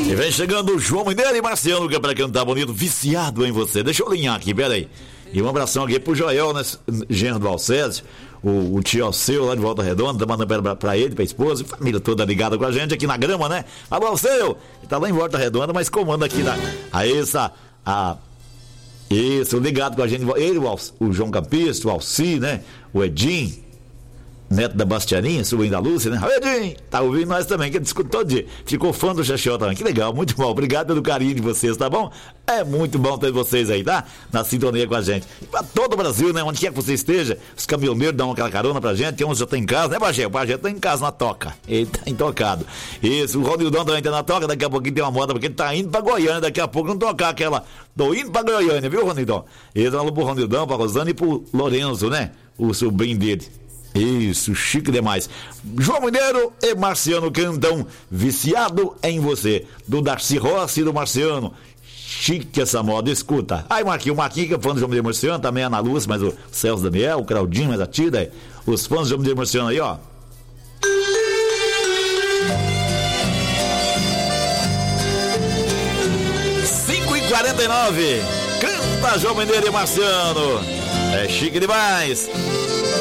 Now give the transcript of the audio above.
E vem chegando o João Mineiro e Marciano, que é pra cantar bonito, viciado em você. Deixa eu alinhar aqui, pera aí. E um abração aqui pro Joel, né? Genro do Alcésio, o tio Alceu lá de Volta Redonda, tá mandando pra ele, pra esposa, família toda ligada com a gente aqui na grama, né? Alô, Alceu! Ele tá lá em Volta Redonda, mas comanda aqui isso, ligado com a gente. Ele, o João Campista, o Alci, né? O Edinho, neto da Bastianinha, sobrinho da Lúcia, né? Edinho, tá ouvindo nós também, que ele escuta todo dia. Ficou fã do Xaxó também, que legal, muito bom. Obrigado pelo carinho de vocês, tá bom? É muito bom ter vocês aí, tá? Na sintonia com a gente. E pra todo o Brasil, né? Onde quer que você esteja, os caminhoneiros dão aquela carona pra gente, tem uns já tá em casa, né, Pajé? O Pajé tá em casa na toca, ele tá intocado. Isso, o Ronildão também tá na toca, daqui a pouquinho tem uma moda, porque ele tá indo pra Goiânia, daqui a pouco não tocar aquela, tô indo pra Goiânia, viu, Ronildão? Ele falou pro Ronildão, pra Rosana e pro Lorenzo, né? O sobrinho dele. Isso, chique demais. João Mineiro e Marciano cantam Viciado em Você, do Darcy Rossi e do Marciano. Chique essa moda, escuta. Aí o Marquinhos, que é fã do João Mineiro e Marciano, também a Ana Lúcia, mas o Celso Daniel, o Claudinho, mas a Tida, os fãs do João Mineiro e Marciano aí, ó. (5h49) canta João Mineiro e Marciano. É chique demais.